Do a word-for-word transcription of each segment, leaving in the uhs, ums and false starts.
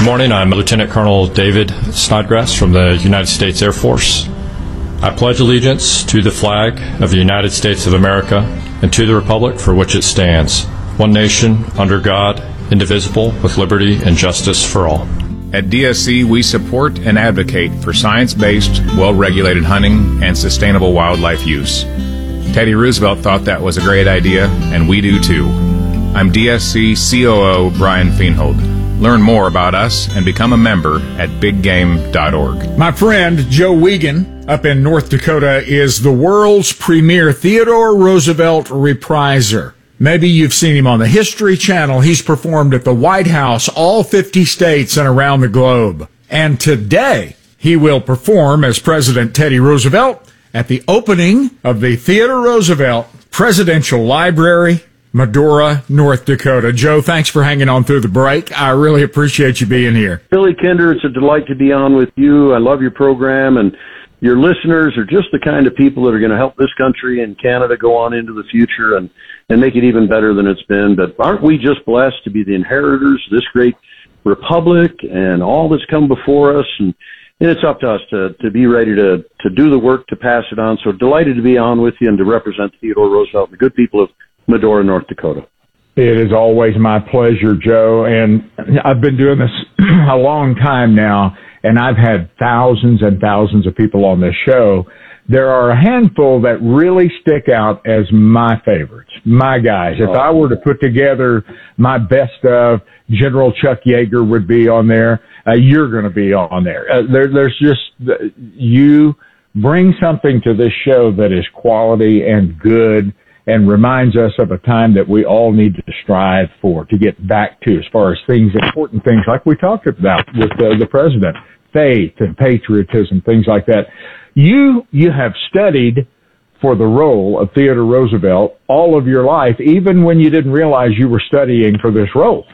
Good morning. I'm Lieutenant Colonel David Snodgrass from the United States Air Force. I pledge allegiance to the flag of the United States of America and to the republic for which it stands, one nation, under God, indivisible, with liberty and justice for all. At D S C, we support and advocate for science-based, well-regulated hunting and sustainable wildlife use. Teddy Roosevelt thought that was a great idea, and we do too. I'm D S C C O O Brian Feenhold. Learn more about us and become a member at big game dot org. My friend Joe Wiegand up in North Dakota is the world's premier Theodore Roosevelt repriser. Maybe you've seen him on the History Channel. He's performed at the White House, all fifty states and around the globe. And today, he will perform as President Teddy Roosevelt at the opening of the Theodore Roosevelt Presidential Library, Medora, North Dakota. Joe, thanks for hanging on through the break. I really appreciate you being here. Billy Kinder, it's a delight to be on with you. I love your program, and your listeners are just the kind of people that are going to help this country and Canada go on into the future and, and make it even better than it's been. But aren't we just blessed to be the inheritors of this great republic and all that's come before us? And, and it's up to us to, to be ready to, to do the work to pass it on. So delighted to be on with you and to represent Theodore Roosevelt and the good people of Medora, North Dakota. It is always my pleasure, Joe. And I've been doing this a long time now, and I've had thousands and thousands of people on this show. There are a handful that really stick out as my favorites, my guys. If I were to put together my best of, General Chuck Yeager would be on there. Uh, you're going to be on there. Uh, there. There's just, you bring something to this show that is quality and good and reminds us of a time that we all need to strive for, to get back to, as far as things, important things like we talked about with uh, the president, faith and patriotism, things like that. You, you have studied for the role of Theodore Roosevelt all of your life, even when you didn't realize you were studying for this role.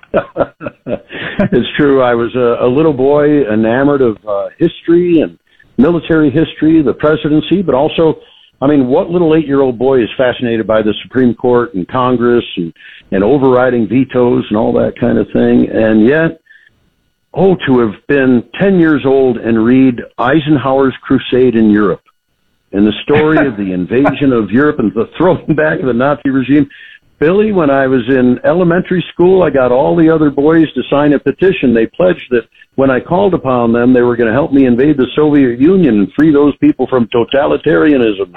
It's true. I was a, a little boy enamored of uh, history and military history, the presidency, but also, I mean, what little eight-year-old boy is fascinated by the Supreme Court and Congress and, and overriding vetoes and all that kind of thing? And yet, oh, to have been ten years old and read Eisenhower's Crusade in Europe and the story of the invasion of Europe and the throwing back of the Nazi regime. Billy, when I was in elementary school, I got all the other boys to sign a petition. They pledged that when I called upon them, they were going to help me invade the Soviet Union and free those people from totalitarianism.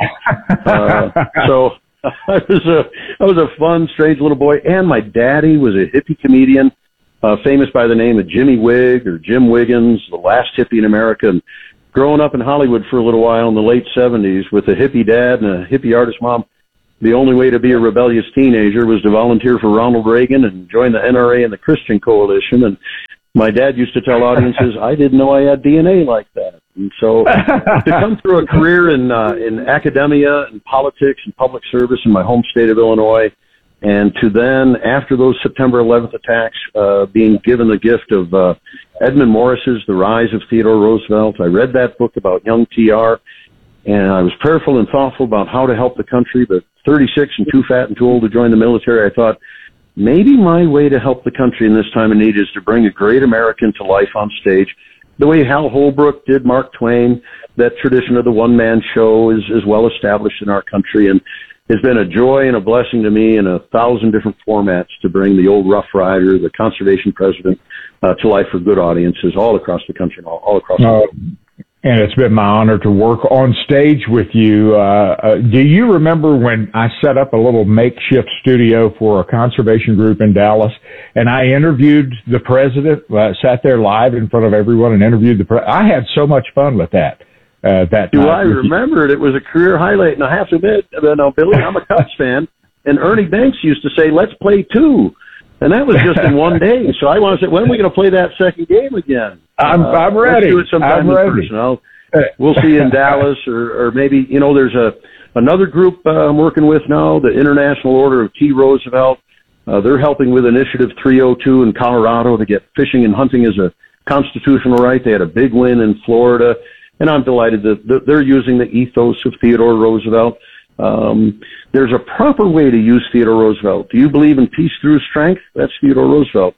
uh, so I was a I was a fun, strange little boy. And my daddy was a hippie comedian, uh, famous by the name of Jimmy Wigg or Jim Wiggins, the last hippie in America. And growing up in Hollywood for a little while in the late seventies with a hippie dad and a hippie artist mom, the only way to be a rebellious teenager was to volunteer for Ronald Reagan and join the N R A and the Christian Coalition. And my dad used to tell audiences, I didn't know I had D N A like that. And so to come through a career in uh, in academia and politics and public service in my home state of Illinois, and to then, after those September eleventh attacks, uh, being given the gift of uh, Edmund Morris's The Rise of Theodore Roosevelt. I read that book about young T R, and I was prayerful and thoughtful about how to help the country, but thirty-six and too fat and too old to join the military, I thought, maybe my way to help the country in this time of need is to bring a great American to life on stage, the way Hal Holbrook did Mark Twain. That tradition of the one-man show is, is well established in our country, and it's been a joy and a blessing to me in a thousand different formats to bring the old Rough Rider, the conservation president, uh, to life for good audiences all across the country and all, all across the world. And it's been my honor to work on stage with you. Uh, uh, do you remember when I set up a little makeshift studio for a conservation group in Dallas, and I interviewed the president, uh, sat there live in front of everyone and interviewed the president? I had so much fun with that. Uh, that Do I remember it? It was a career highlight, and I have to admit, uh, now, Billy, I'm a Cubs fan, and Ernie Banks used to say, let's play two. And that was just in one day. So I want to say, when are we going to play that second game again? I'm, uh, I'm ready. Let's do it sometime I'm in ready. person. I'll, we'll see you in Dallas, or, or maybe, you know, there's a another group uh, I'm working with now, the International Order of T. Roosevelt. Uh, they're helping with Initiative three oh two in Colorado to get fishing and hunting as a constitutional right. They had a big win in Florida, and I'm delighted that they're using the ethos of Theodore Roosevelt. Um, there's a proper way to use Theodore Roosevelt. Do you believe in peace through strength? That's Theodore Roosevelt.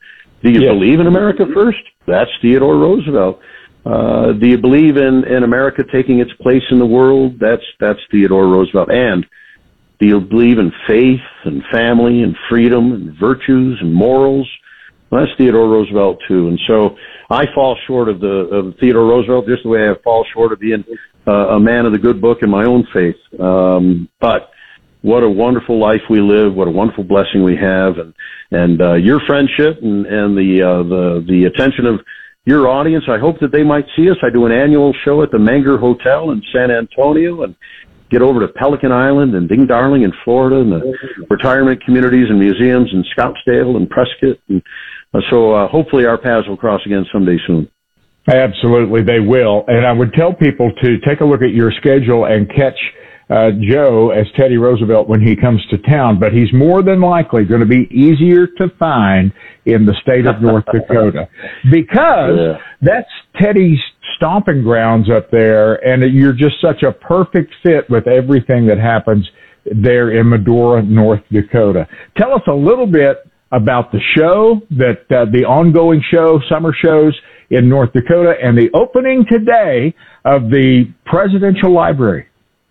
Do you Yes. believe in America first? That's Theodore Roosevelt. Uh, do you believe in, in America taking its place in the world? That's, that's Theodore Roosevelt. And do you believe in faith and family and freedom and virtues and morals? Well, that's Theodore Roosevelt too. And so I fall short of the, of Theodore Roosevelt just the way I fall short of being uh, a man of the good book in my own faith. Um, but what a wonderful life we live. What a wonderful blessing we have. And, and, uh, your friendship and, and the, uh, the, the attention of your audience. I hope that they might see us. I do an annual show at the Menger Hotel in San Antonio, and get over to Pelican Island and Ding Darling in Florida, and the retirement communities and museums in Scottsdale and Prescott. And uh, so uh, hopefully our paths will cross again someday soon. Absolutely, they will. And I would tell people to take a look at your schedule and catch uh, Joe as Teddy Roosevelt when he comes to town. But he's more than likely going to be easier to find in the state of North Dakota, because yeah. that's Teddy's stomping grounds up there, and you're just such a perfect fit with everything that happens there in Medora, North Dakota. Tell us a little bit about the show, that uh, the ongoing show, summer shows in North Dakota, and the opening today of the Presidential Library.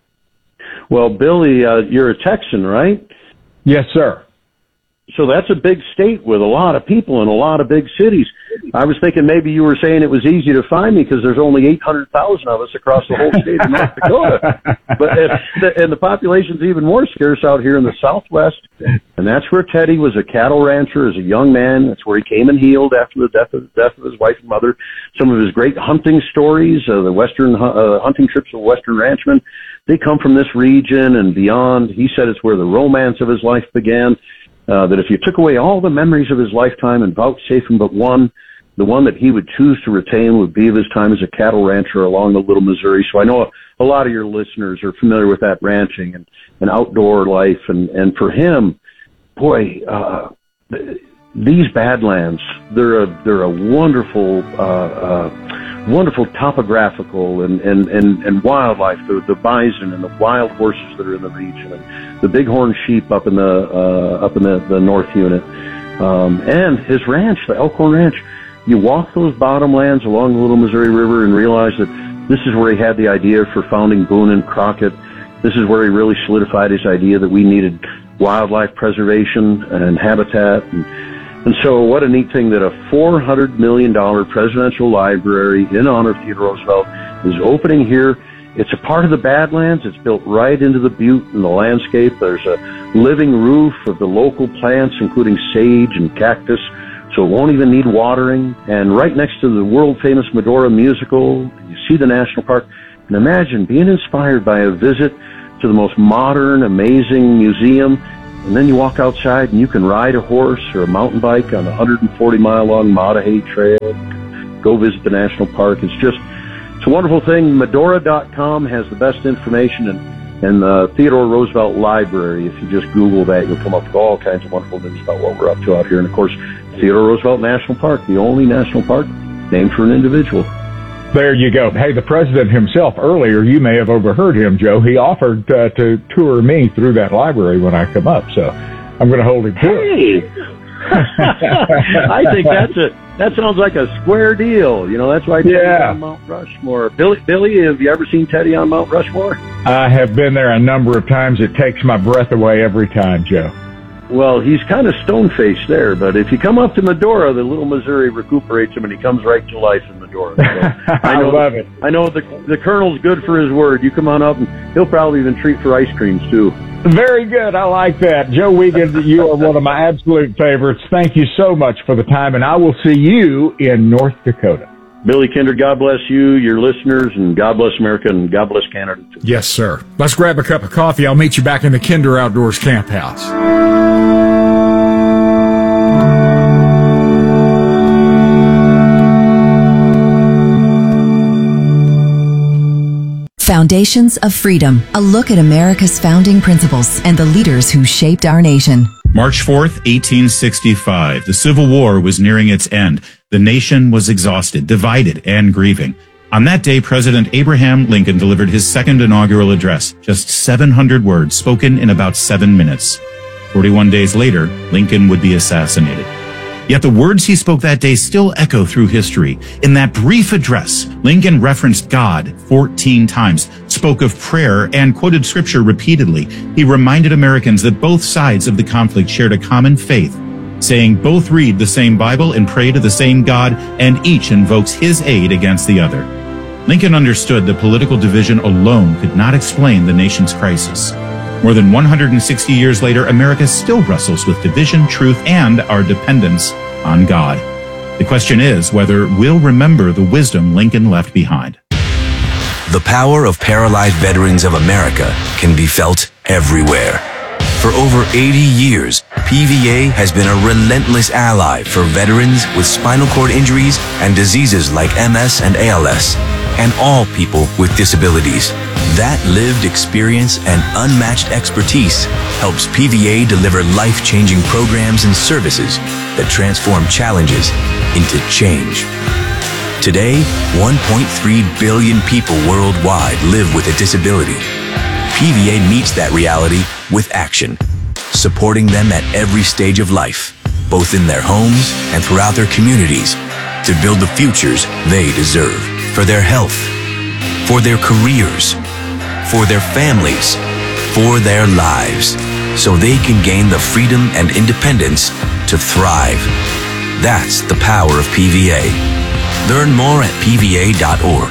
Well, Billy, uh, you're a Texan, right? Yes, sir. So that's a big state with a lot of people and a lot of big cities. I was thinking maybe you were saying it was easy to find me because there's only eight hundred thousand of us across the whole state of North Dakota. But it, and the population's even more scarce out here in the Southwest. And that's where Teddy was a cattle rancher as a young man. That's where he came and healed after the death of, death of his wife and mother. Some of his great hunting stories, uh, the Western uh, hunting trips of Western ranchmen, they come from this region and beyond. He said it's where the romance of his life began. Uh, that if you took away all the memories of his lifetime and vouchsafed him but one, the one that he would choose to retain would be of his time as a cattle rancher along the Little Missouri. So I know a, a lot of your listeners are familiar with that ranching and, and outdoor life. And, and for him, boy, uh, these Badlands, they're a, they're a wonderful, uh, uh, wonderful topographical and, and, and, and wildlife, the, the bison and the wild horses that are in the region, and the bighorn sheep up in the, uh, up in the, the North Unit. Um, and his ranch, the Elkhorn Ranch, you walk those bottomlands along the Little Missouri River and realize that this is where he had the idea for founding Boone and Crockett. This is where he really solidified his idea that we needed wildlife preservation and habitat. And, And so what a neat thing that a four hundred million dollars presidential library in honor of Theodore Roosevelt is opening here. It's a part of the Badlands. It's built right into the butte and the landscape. There's a living roof of the local plants, including sage and cactus, so it won't even need watering. And right next to the world-famous Medora musical, you see the national park. And imagine being inspired by a visit to the most modern, amazing museum. And then you walk outside and you can ride a horse or a mountain bike on a one hundred forty mile long Mattahey Trail. Go visit the national park. It's just, it's a wonderful thing. Medora dot com has the best information, and, and the Theodore Roosevelt Library, if you just Google that, you'll come up with all kinds of wonderful news about what we're up to out here. And of course, Theodore Roosevelt National Park, the only national park named for an individual. There you go. Hey, the president himself, earlier, you may have overheard him, Joe. He offered uh, to tour me through that library when I come up, so I'm going to hold him to it. Hey! I think that's a, that sounds like a square deal. You know, that's why Teddy's Yeah. on Mount Rushmore. Billy, Billy, have you ever seen Teddy on Mount Rushmore? I have been there a number of times. It takes my breath away every time, Joe. Well, he's kind of stone-faced there, but if you come up to Medora, the Little Missouri recuperates him, and he comes right to life in Medora. So I, know, love it. I know the the Colonel's good for his word. You come on up, and he'll probably even treat for ice creams, too. Very good. I like that. Joe Wiegand, you are one of my absolute favorites. Thank you so much for the time, and I will see you in North Dakota. Billy Kinder, God bless you, your listeners, and God bless America, and God bless Canada, too. Yes, sir. Let's grab a cup of coffee. I'll meet you back in the Kinder Outdoors Camp House. Foundations of Freedom, a look at America's founding principles and the leaders who shaped our nation. March fourth, eighteen sixty-five. The Civil War was nearing its end. The nation was exhausted, divided, and grieving. On that day, President Abraham Lincoln delivered his second inaugural address, just seven hundred words spoken in about seven minutes. forty-one days later, Lincoln would be assassinated. Yet the words he spoke that day still echo through history. In that brief address, Lincoln referenced God fourteen times, spoke of prayer, and quoted scripture repeatedly. He reminded Americans that both sides of the conflict shared a common faith, saying both read the same Bible and pray to the same God, and each invokes his aid against the other. Lincoln understood that political division alone could not explain the nation's crisis. More than one hundred sixty years later, America still wrestles with division, truth, and our dependence on God. The question is whether we'll remember the wisdom Lincoln left behind. The power of paralyzed veterans of America can be felt everywhere. For over eighty years, P V A has been a relentless ally for veterans with spinal cord injuries and diseases like M S and A L S, and all people with disabilities. That lived experience and unmatched expertise helps P V A deliver life-changing programs and services that transform challenges into change. Today, one point three billion people worldwide live with a disability. P V A meets that reality with action, supporting them at every stage of life, both in their homes and throughout their communities, to build the futures they deserve for their health, for their careers, for their families, for their lives, so they can gain the freedom and independence to thrive. That's the power of P V A. Learn more at P V A dot org.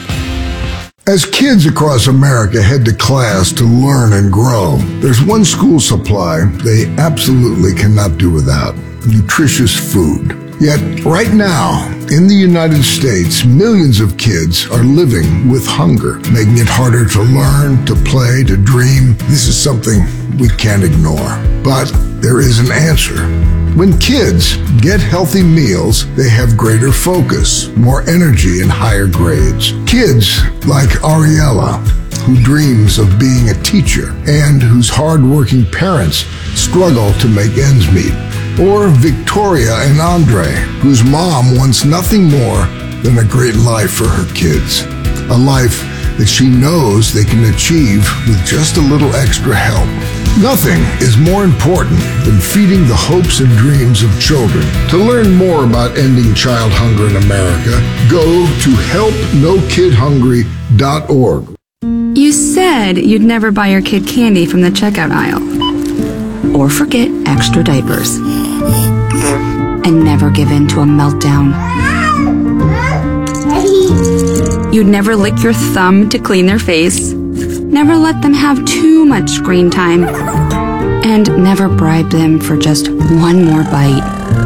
As kids across America head to class to learn and grow, there's one school supply they absolutely cannot do without: nutritious food. Yet, right now, in the United States, millions of kids are living with hunger, making it harder to learn, to play, to dream. This is something we can't ignore. But there is an answer. When kids get healthy meals, they have greater focus, more energy, and higher grades. Kids like Ariella, who dreams of being a teacher and whose hardworking parents struggle to make ends meet. Or Victoria and Andre, whose mom wants nothing more than a great life for her kids. A life that she knows they can achieve with just a little extra help. Nothing is more important than feeding the hopes and dreams of children. To learn more about ending child hunger in America, go to help no kid hungry dot org. You said you'd never buy your kid candy from the checkout aisle. Or forget extra diapers. And never give in to a meltdown. You'd never lick your thumb to clean their face. Never let them have too much screen time. And never bribe them for just one more bite.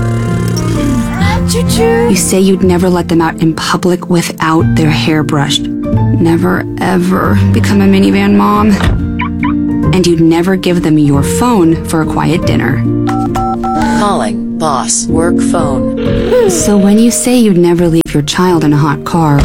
Choo-choo. You say you'd never let them out in public without their hair brushed. Never, ever become a minivan mom. And you'd never give them your phone for a quiet dinner. Calling boss work phone. So when you say you'd never leave your child in a hot car,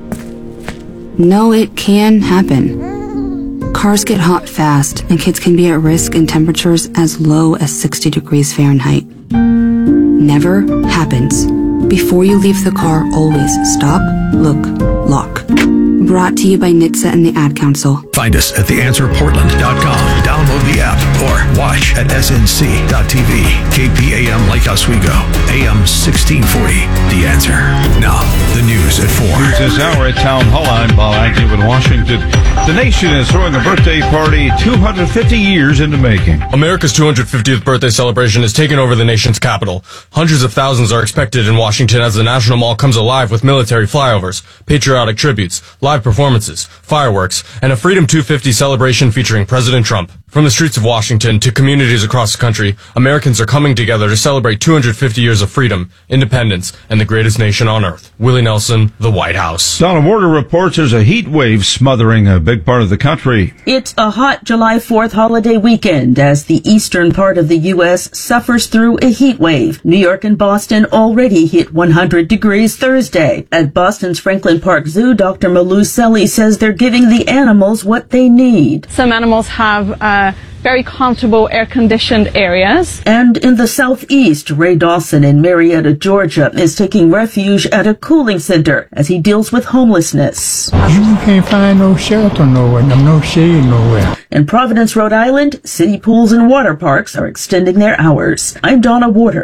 no, it can happen. Cars get hot fast, and kids can be at risk in temperatures as low as sixty degrees Fahrenheit. Never happens. Before you leave the car, always stop, look, lock. Brought to you by N H T S A and the Ad Council. Find us at the answer portland dot com. Download the app or watch at S N C dot T V. K P A M Lake Oswego, A M sixteen forty. The Answer. Now, the news at four. News this hour at Town Hall. I'm Bob Agnew in Washington. The nation is throwing a birthday party two hundred fifty years into making. America's two hundred fiftieth birthday celebration has taken over the nation's capital. Hundreds of thousands are expected in Washington as the National Mall comes alive with military flyovers, patriotic tributes, live performances, fireworks, and a Freedom two fifty celebration featuring President Trump. From the streets of Washington to communities across the country, Americans are coming together to celebrate two hundred fifty years of freedom, independence, and the greatest nation on earth. Willie Nelson, the White House. Donna Warder reports there's a heat wave smothering a big part of the country. It's a hot July fourth holiday weekend as the eastern part of the U S suffers through a heat wave. New York and Boston already hit one hundred degrees Thursday. At Boston's Franklin Park Zoo, Doctor Malou Selly says they're giving the animals what they need. Some animals have uh, very comfortable air-conditioned areas. And in the southeast, Ray Dawson in Marietta, Georgia, is taking refuge at a cooling center as he deals with homelessness. You can't find no shelter nowhere, no shade nowhere. In Providence, Rhode Island, city pools and water parks are extending their hours. I'm Donna Warder.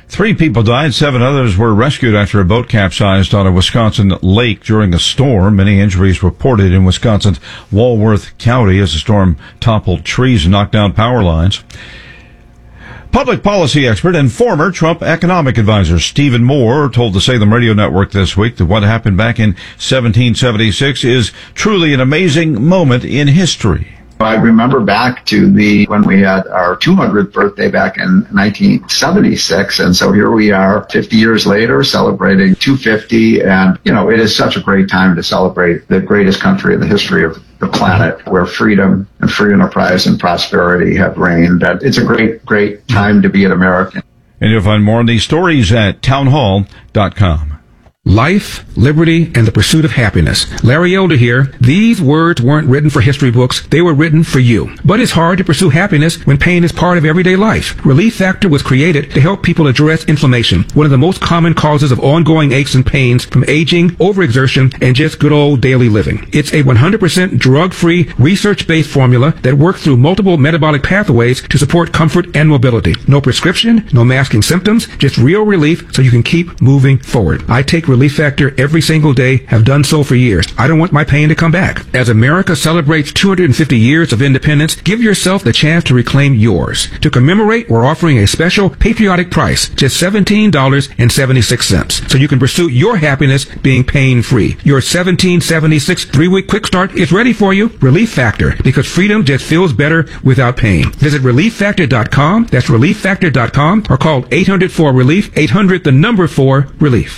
Three people died. Seven others were rescued after a boat capsized on a Wisconsin lake during a storm. Many injuries reported in Wisconsin's Walworth County as the storm toppled trees and knocked down power lines. Public policy expert and former Trump economic advisor Stephen Moore told the Salem Radio Network this week that what happened back in seventeen seventy-six is truly an amazing moment in history. I remember back to the when we had our two hundredth birthday back in nineteen seventy-six, and so here we are fifty years later celebrating two fifty, and you know, it is such a great time to celebrate the greatest country in the history of the planet, where freedom and free enterprise and prosperity have reigned. And it's a great, great time to be an American. And you'll find more on these stories at townhall dot com. Life, liberty, and the pursuit of happiness. Larry Elder here. These words weren't written for history books. They were written for you. But it's hard to pursue happiness when pain is part of everyday life. Relief Factor was created to help people address inflammation, one of the most common causes of ongoing aches and pains from aging, overexertion, and just good old daily living. It's a one hundred percent drug-free, research-based formula that works through multiple metabolic pathways to support comfort and mobility. No prescription, no masking symptoms, just real relief so you can keep moving forward. I take Relief Factor every single day, have done so for years. I don't want my pain to come back. As America celebrates two hundred fifty years of independence, give yourself the chance to reclaim yours. To commemorate, we're offering a special patriotic price, just seventeen dollars and seventy-six cents, so you can pursue your happiness being pain-free. Your seventeen seventy-six three-week quick start is ready for you. Relief Factor, because freedom just feels better without pain. Visit relief factor dot com. That's relief factor dot com, or call eight hundred four relief, eight hundred the number four relief.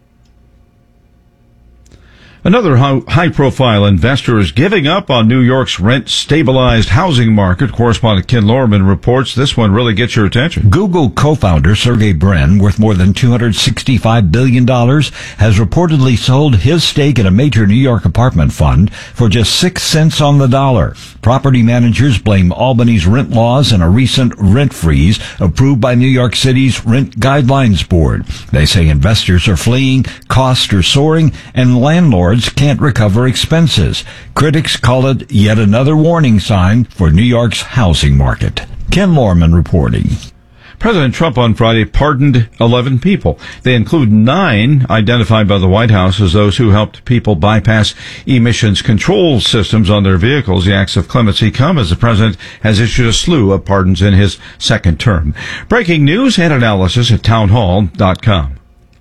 Another high-profile investor is giving up on New York's rent-stabilized housing market. Correspondent Ken Lorman reports this one really gets your attention. Google co-founder Sergey Brin, worth more than two hundred sixty-five billion dollars, has reportedly sold his stake in a major New York apartment fund for just six cents on the dollar. Property managers blame Albany's rent laws and a recent rent freeze approved by New York City's Rent Guidelines Board. They say investors are fleeing, costs are soaring, and landlords can't recover expenses. Critics call it yet another warning sign for New York's housing market. Ken Lorman reporting. President Trump on Friday pardoned eleven people. They include nine identified by the White House as those who helped people bypass emissions control systems on their vehicles. The acts of clemency come as the president has issued a slew of pardons in his second term. Breaking news and analysis at townhall dot com.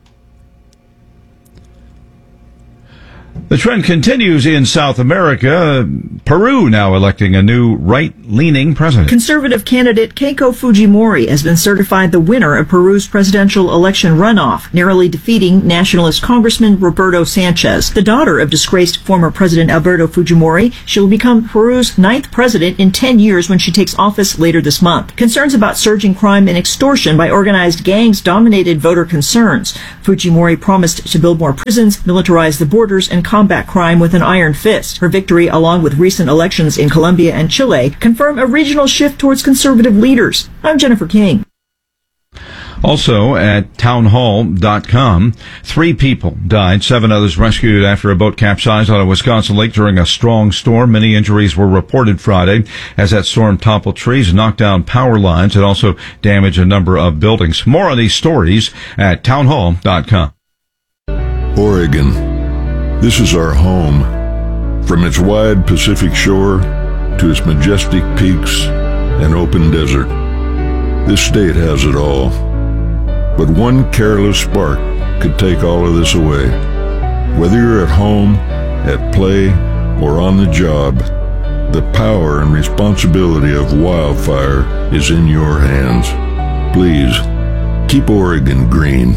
The trend continues in South America. Peru now electing a new right-leaning president. Conservative candidate Keiko Fujimori has been certified the winner of Peru's presidential election runoff, narrowly defeating nationalist Congressman Roberto Sanchez. The daughter of disgraced former President Alberto Fujimori, she will become Peru's ninth president in ten years when she takes office later this month. Concerns about surging crime and extortion by organized gangs dominated voter concerns. Fujimori promised to build more prisons, militarize the borders, and combat crime with an iron fist. Her victory, along with recent elections in Colombia and Chile, confirm a regional shift towards conservative leaders. I'm Jennifer King. Also at townhall dot com, three people died, seven others rescued after a boat capsized on a Wisconsin lake during a strong storm. Many injuries were reported Friday as that storm toppled trees and knocked down power lines. It also damaged a number of buildings. More on these stories at townhall dot com. Oregon. This is our home. From its wide Pacific shore to its majestic peaks and open desert, this state has it all. But one careless spark could take all of this away. Whether you're at home, at play, or on the job, the power and responsibility of wildfire is in your hands. Please, keep Oregon green.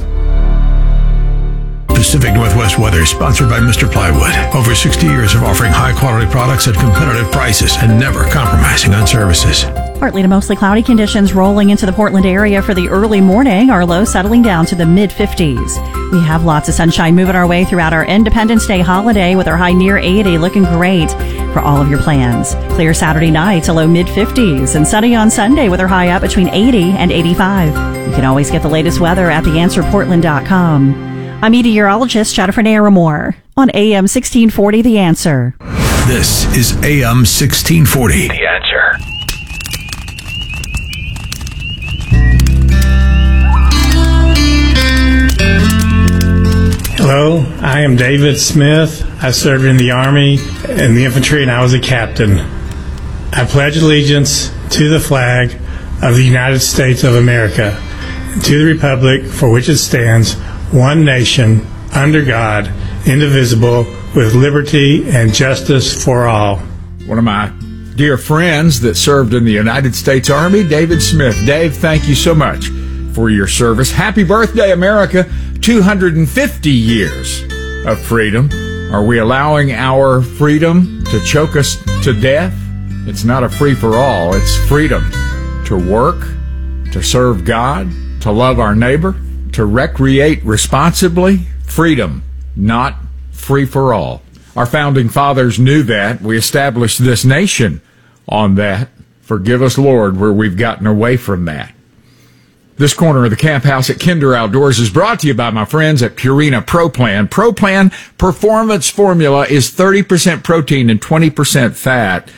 Pacific Northwest weather, sponsored by Mister Plywood. Over sixty years of offering high-quality products at competitive prices and never compromising on services. Partly to mostly cloudy conditions rolling into the Portland area for the early morning. Our low settling down to the mid fifties. We have lots of sunshine moving our way throughout our Independence Day holiday with our high near eighty, looking great for all of your plans. Clear Saturday night to low mid fifties and sunny on Sunday with our high up between eighty and eighty-five. You can always get the latest weather at the answer portland dot com. I'm meteorologist Jennifer Naramore on A M sixteen forty The Answer. This is A M sixteen forty The Answer. Hello, I am David Smith. I served in the Army and the infantry, and I was a captain. I pledge allegiance to the flag of the United States of America, and to the republic for which it stands, one nation, under God, indivisible, with liberty and justice for all. One of my dear friends that served in the United States Army, David Smith. Dave, thank you so much for your service. Happy birthday, America. two hundred fifty years of freedom. Are we allowing our freedom to choke us to death? It's not a free-for-all. It's freedom to work, to serve God, to love our neighbor, to recreate responsibly. Freedom, not free-for-all. Our founding fathers knew that. We established this nation on that. Forgive us, Lord, where we've gotten away from that. This corner of the Camp House at Kinder Outdoors is brought to you by my friends at Purina Pro Plan. Pro Plan Performance Formula is thirty percent protein and twenty percent fat.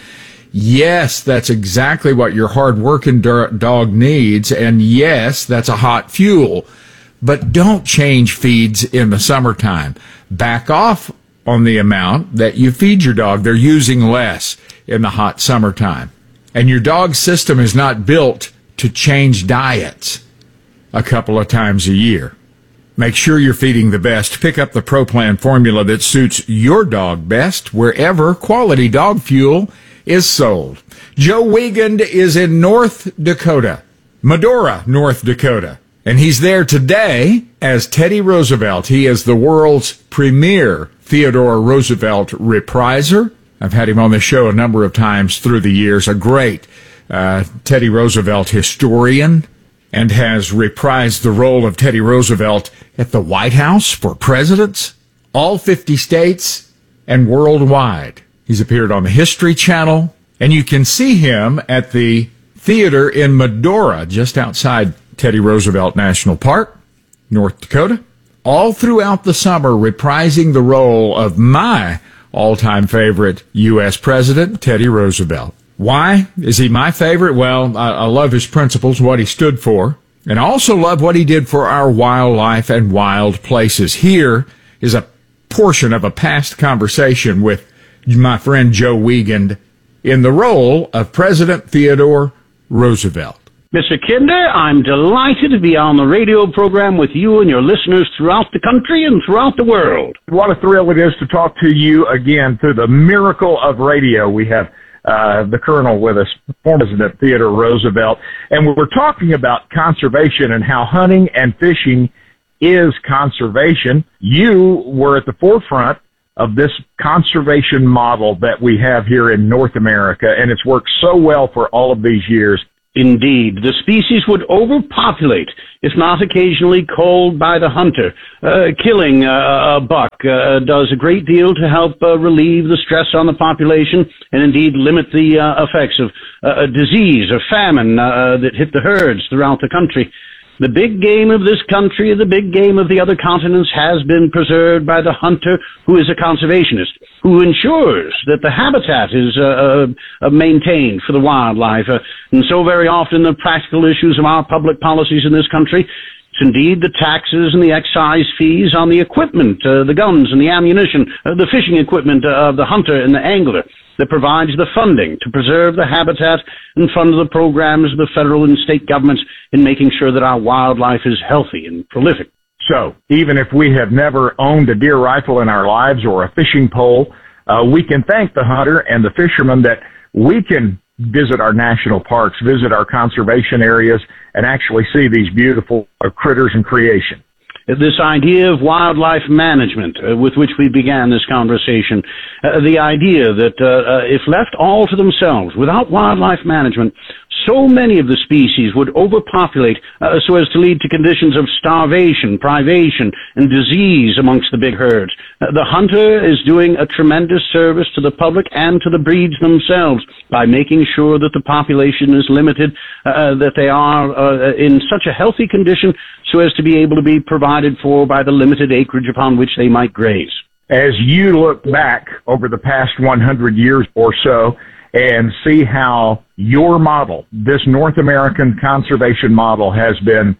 Yes, that's exactly what your hard-working dog needs, and yes, that's a hot fuel. But don't change feeds in the summertime. Back off on the amount that you feed your dog. They're using less in the hot summertime. And your dog's system is not built to change diets a couple of times a year. Make sure you're feeding the best. Pick up the Pro Plan formula that suits your dog best wherever quality dog fuel is sold. Joe Wiegand is in North Dakota, Medora, North Dakota, and he's there today as Teddy Roosevelt. He is the world's premier Theodore Roosevelt repriser. I've had him on the show a number of times through the years. A great uh, Teddy Roosevelt historian, and has reprised the role of Teddy Roosevelt at the White House for presidents, all fifty states, and worldwide. He's appeared on the History Channel, and you can see him at the theater in Medora, just outside Teddy Roosevelt National Park, North Dakota, all throughout the summer, reprising the role of my all-time favorite U S president, Teddy Roosevelt. Why is he my favorite? Well, I, I love his principles, what he stood for, and I also love what he did for our wildlife and wild places. Here is a portion of a past conversation with my friend Joe Wiegand in the role of President Theodore Roosevelt. Mister Kinder, I'm delighted to be on the radio program with you and your listeners throughout the country and throughout the world. What a thrill it is to talk to you again through the miracle of radio. We have Uh, the Colonel with us, former President Theodore Roosevelt, and we're talking about conservation and how hunting and fishing is conservation. You were at the forefront of this conservation model that we have here in North America, and it's worked so well for all of these years. Indeed, the species would overpopulate if not occasionally called by the hunter. Uh, killing uh, a buck uh, does a great deal to help uh, relieve the stress on the population and indeed limit the uh, effects of uh, disease or famine uh, that hit the herds throughout the country. The big game of this country, the big game of the other continents, has been preserved by the hunter, who is a conservationist, who ensures that the habitat is uh, uh, maintained for the wildlife. Uh, and so very often the practical issues of our public policies in this country, it's indeed the taxes and the excise fees on the equipment, uh, the guns and the ammunition, uh, the fishing equipment uh, of the hunter and the angler, that provides the funding to preserve the habitat and fund the programs of the federal and state governments in making sure that our wildlife is healthy and prolific. So, even if we have never owned a deer rifle in our lives or a fishing pole, uh, we can thank the hunter and the fisherman that we can visit our national parks, visit our conservation areas, and actually see these beautiful uh, critters and creation. This idea of wildlife management uh, with which we began this conversation, uh, the idea that uh, uh, if left all to themselves, without wildlife management, so many of the species would overpopulate uh, so as to lead to conditions of starvation, privation, and disease amongst the big herds. Uh, the hunter is doing a tremendous service to the public and to the breeds themselves by making sure that the population is limited, uh, that they are uh, in such a healthy condition so as to be able to be provided for by the limited acreage upon which they might graze. As you look back over the past one hundred years or so and see how your model, this North American conservation model, has been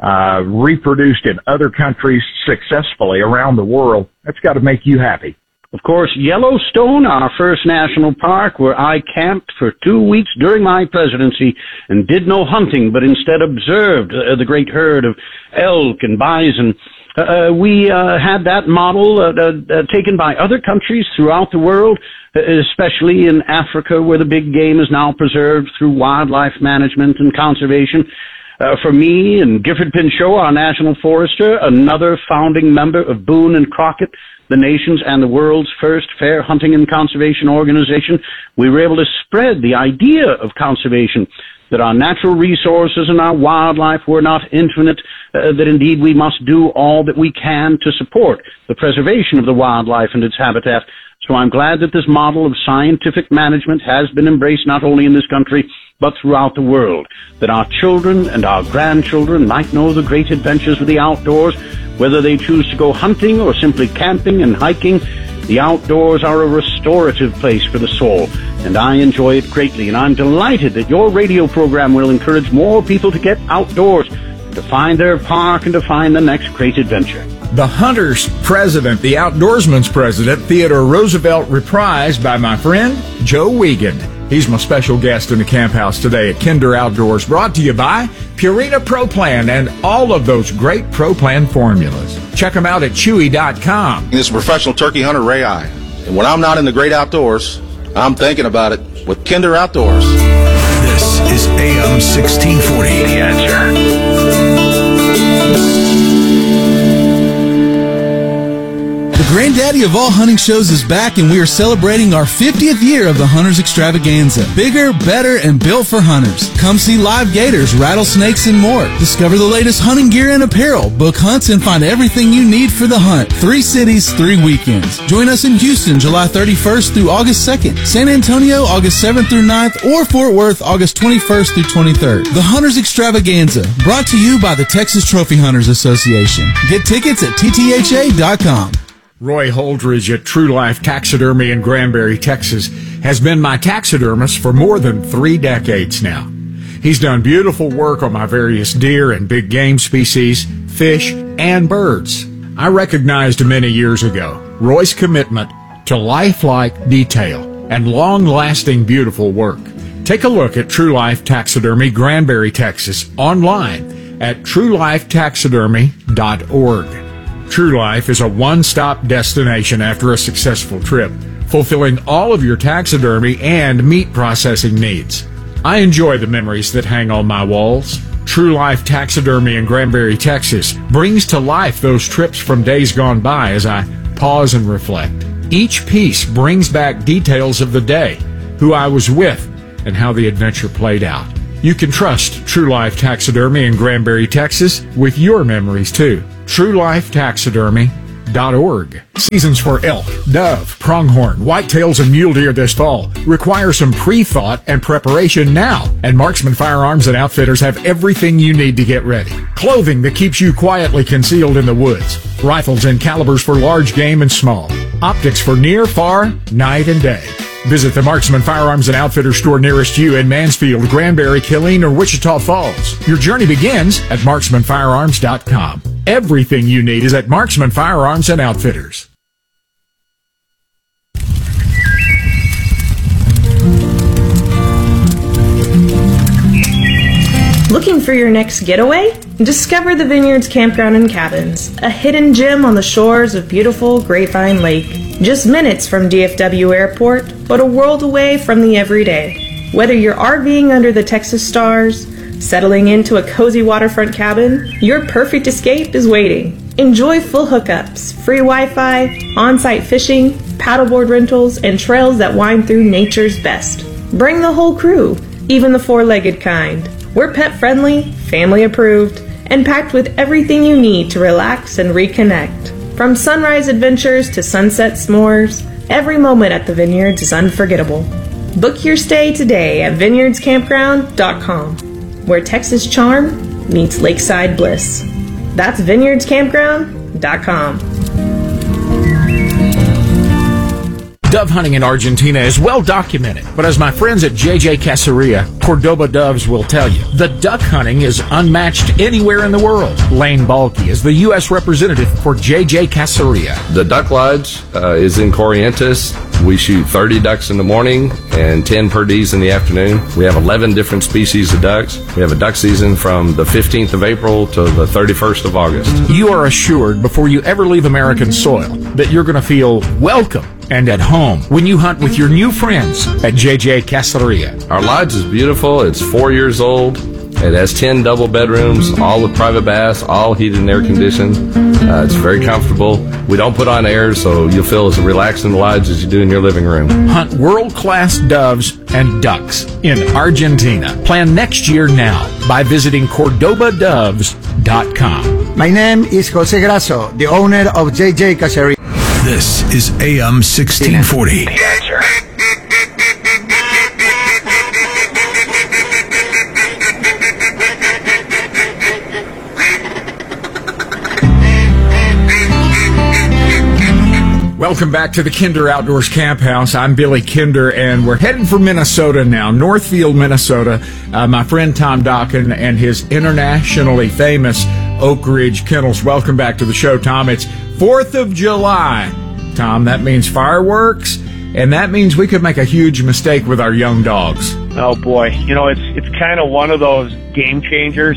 uh, reproduced in other countries successfully around the world. That's got to make you happy. Of course, Yellowstone, our first national park, where I camped for two weeks during my presidency and did no hunting, but instead observed uh, the great herd of elk and bison. Uh, we uh, had that model uh, uh, taken by other countries throughout the world, especially in Africa, where the big game is now preserved through wildlife management and conservation. Uh, for me and Gifford Pinchot, our national forester, another founding member of Boone and Crockett, the nation's and the world's first fair hunting and conservation organization, we were able to spread the idea of conservation, that our natural resources and our wildlife were not infinite, uh, that indeed we must do all that we can to support the preservation of the wildlife and its habitat. So I'm glad that this model of scientific management has been embraced not only in this country, but throughout the world, that our children and our grandchildren might know the great adventures of the outdoors, whether they choose to go hunting or simply camping and hiking. The outdoors are a restorative place for the soul, and I enjoy it greatly, and I'm delighted that your radio program will encourage more people to get outdoors, to find their park and to find the next great adventure. The Hunter's President, the Outdoorsman's President, Theodore Roosevelt, reprised by my friend Joe Wiegand. He's my special guest in the Camp House today at Kinder Outdoors, brought to you by Purina Pro Plan and all of those great Pro Plan formulas. Check them out at chewy dot com. This is professional turkey hunter Ray Eye. And when I'm not in the great outdoors, I'm thinking about it with Kinder Outdoors. This is A M sixteen forty. The Answer. The granddaddy of all hunting shows is back, and we are celebrating our fiftieth year of the Hunters Extravaganza. Bigger, better, and built for hunters. Come see live gators, rattlesnakes, and more. Discover the latest hunting gear and apparel. Book hunts and find everything you need for the hunt. Three cities, three weekends. Join us in Houston, July thirty-first through August second. San Antonio, August seventh through ninth, or Fort Worth, August twenty-first through twenty-third. The Hunters Extravaganza, brought to you by the Texas Trophy Hunters Association. Get tickets at T T H A dot com. Roy Holdridge at True Life Taxidermy in Granbury, Texas, has been my taxidermist for more than three decades now. He's done beautiful work on my various deer and big game species, fish, and birds. I recognized many years ago Roy's commitment to lifelike detail and long-lasting beautiful work. Take a look at True Life Taxidermy, Granbury, Texas, online at true life taxidermy dot org. True Life is a one-stop destination after a successful trip, fulfilling all of your taxidermy and meat processing needs. I enjoy the memories that hang on my walls. True Life Taxidermy in Granbury, Texas brings to life those trips from days gone by as I pause and reflect. Each piece brings back details of the day, who I was with, and how the adventure played out. You can trust True Life Taxidermy in Granbury, Texas with your memories too. true life taxidermy dot org. Seasons for elk, dove, pronghorn, whitetails, and mule deer this fall require some pre-thought and preparation now, and Marksman Firearms and Outfitters have everything you need to get ready. Clothing that keeps you quietly concealed in the woods, rifles and calibers for large game and small, optics for near, far, night, and day. Visit the Marksman Firearms and Outfitters store nearest you in Mansfield, Granbury, Killeen, or Wichita Falls. Your journey begins at marksman firearms dot com. Everything you need is at Marksman Firearms and Outfitters. Looking for your next getaway? Discover the Vineyards Campground and Cabins, a hidden gem on the shores of beautiful Grapevine Lake. Just minutes from D F W Airport, but a world away from the everyday. Whether you're RVing under the Texas stars, settling into a cozy waterfront cabin, your perfect escape is waiting. Enjoy full hookups, free Wi-Fi, on-site fishing, paddleboard rentals, and trails that wind through nature's best. Bring the whole crew, even the four-legged kind. We're pet-friendly, family-approved, and packed with everything you need to relax and reconnect. From sunrise adventures to sunset s'mores, every moment at the Vineyards is unforgettable. Book your stay today at vineyards campground dot com, where Texas charm meets lakeside bliss. That's vineyards campground dot com. Dove hunting in Argentina is well documented, but as my friends at J J Caceria, Cordoba Doves will tell you, the duck hunting is unmatched anywhere in the world. Lane Balky is the U S representative for J J Caceria. The Duck Lodge uh, is in Corrientes. We shoot thirty ducks in the morning and ten perdees in the afternoon. We have eleven different species of ducks. We have a duck season from the fifteenth of April to the thirty-first of August. You are assured before you ever leave American soil that you're going to feel welcome and at home when you hunt with your new friends at J J Caceria. Our lodge is beautiful. It's four years old. It has ten double bedrooms, all with private baths, all heated and air conditioned. Uh, it's very comfortable. We don't put on air, so you'll feel as relaxed in the lodge as you do in your living room. Hunt world-class doves and ducks in Argentina. Plan next year now by visiting Cordoba Doves dot com. My name is Jose Grasso, the owner of J J Caceria. This is A M sixteen forty. The Answer. Welcome back to the Kinder Outdoors Camp House. I'm Billy Kinder, and we're headed for Minnesota now, Northfield, Minnesota. Uh, my friend Tom Dokken and his internationally famous Oak Ridge Kennels. Welcome back to the show, Tom. It's fourth of July. Tom, that means fireworks, and that means we could make a huge mistake with our young dogs. Oh, boy. You know, it's it's kind of one of those game changers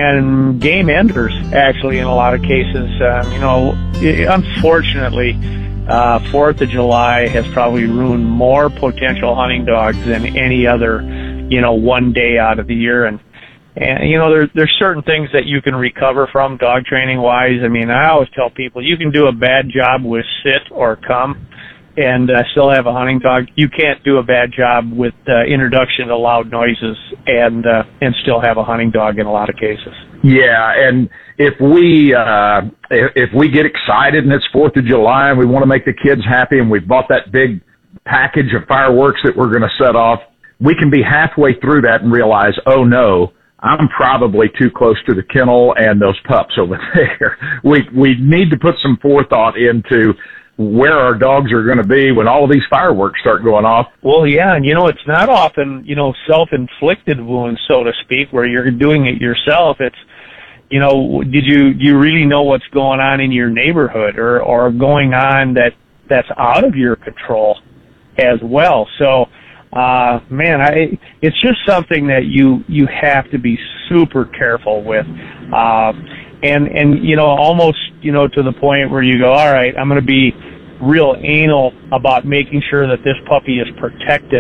and game enders, actually, in a lot of cases. Um, you know, it, unfortunately... Uh, Fourth of July has probably ruined more potential hunting dogs than any other, you know, one day out of the year. And, and you know, there, there's certain things that you can recover from dog training wise. I mean, I always tell people you can do a bad job with sit or come and uh, still have a hunting dog. You can't do a bad job with uh, introduction to loud noises and, uh, and still have a hunting dog in a lot of cases. Yeah, and if we uh, if, if we get excited and it's Fourth of July and we want to make the kids happy and we've bought that big package of fireworks that we're going to set off, we can be halfway through that and realize, oh no, I'm probably too close to the kennel and those pups over there. We we need to put some forethought into where our dogs are going to be when all of these fireworks start going off. Well, yeah, and you know, it's not often, you know, self-inflicted wounds, so to speak, where you're doing it yourself. It's, you know, did you, do you really know what's going on in your neighborhood or, or going on that, that's out of your control as well? So, uh, man, I, it's just something that you, you have to be super careful with. Uh, and, and, you know, almost, you know, to the point where you go, all right, I'm going to be real anal about making sure that this puppy is protected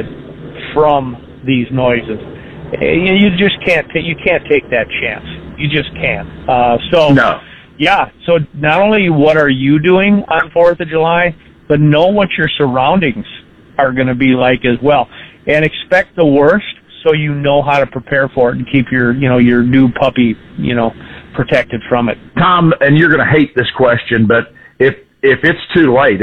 from these noises. You just can't, t- you can't take that chance. You just can't. Uh, so, no. yeah, so not only what are you doing on Fourth of July, but know what your surroundings are going to be like as well. And expect the worst so you know how to prepare for it and keep your, you know, your new puppy, you know, protected from it. Tom, and you're going to hate this question, but if if it's too late,